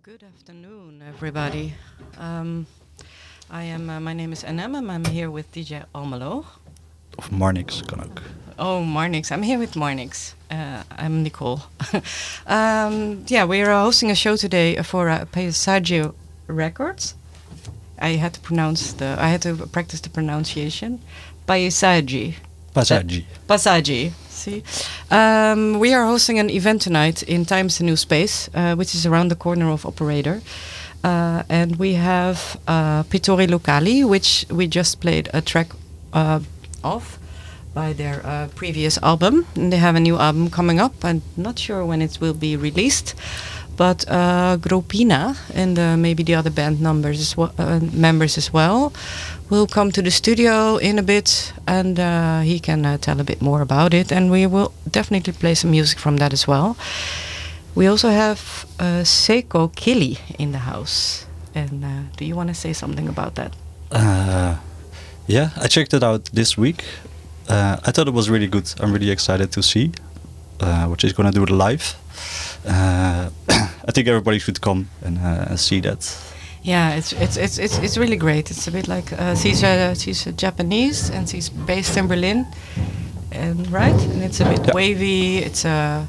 Good afternoon, everybody. My name is Enem, and I'm here with DJ Almelo. Of Marnix kan ook. Oh, Marnix. I'm here with Marnix. I'm Nicole. We are hosting a show today for Paisagio Records. I had to practice the pronunciation. Paisaggi. Passaggi. See, we are hosting an event tonight in Times the New Space, which is around the corner of Operator, and we have Pittori Locali, which we just played a track of by their previous album. And they have a new album coming up. I'm not sure when it will be released, but Gropina and maybe the other band members as well will come to the studio in a bit, and he can tell a bit more about it, and we will definitely play some music from that as well. We also have Seiko Kili in the house, and do you want to say something about that? Yeah, I checked it out this week. I thought it was really good. I'm really excited to see what she's going to do live. I think everybody should come and see that. Yeah, it's really great. It's a bit like she's Japanese and she's based in Berlin, and it's a bit wavy. It's a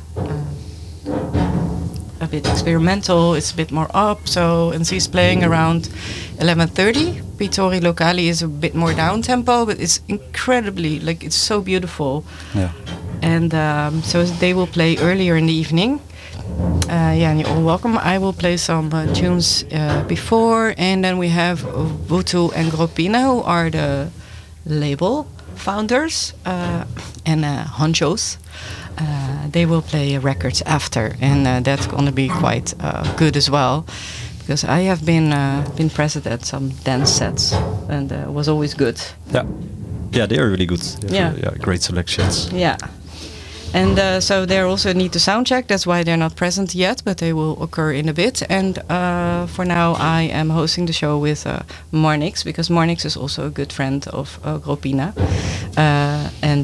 bit experimental. It's a bit more up. And she's playing around 11:30. Pittori Locali is a bit more down tempo, but it's incredibly it's so beautiful. Yeah. And so they will play earlier in the evening. And you're all welcome. I will play some tunes before, and then we have Vutu and Gropina, who are the label founders and honchos. They will play records after, and that's going to be quite good as well, because I have been present at some dance sets, and it was always good. Yeah, they are really good. Yeah, great selections. Yeah. And so they also need to sound check. That's why they're not present yet, but they will occur in a bit. And for now, I am hosting the show with Marnix, because Marnix is also a good friend of Gropina. And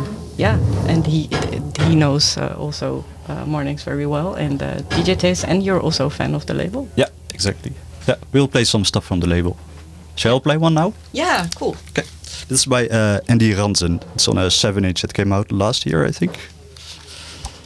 he knows also Marnix very well, and DJ Taste, and you're also a fan of the label. Yeah, exactly. Yeah, we'll play some stuff from the label. Shall I play one now? Yeah, cool. Okay. This is by Andy Ranzen. It's on a 7-inch that came out last year, I think.